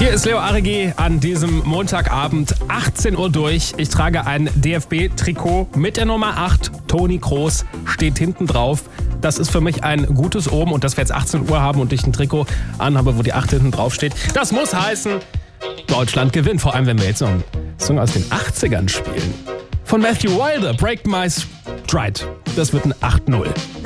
Hier ist Leo Arigi an diesem Montagabend, 18 Uhr durch. Ich trage ein DFB-Trikot mit der Nummer 8. Toni Kroos steht hinten drauf. Das ist für mich ein gutes Omen. Und dass wir jetzt 18 Uhr haben und ich ein Trikot anhabe, wo die 8 hinten drauf steht, das muss heißen, Deutschland gewinnt. Vor allem, wenn wir jetzt so einen Song aus den 80ern spielen. Von Matthew Wilder, Break My Stride. Das wird ein 8-0.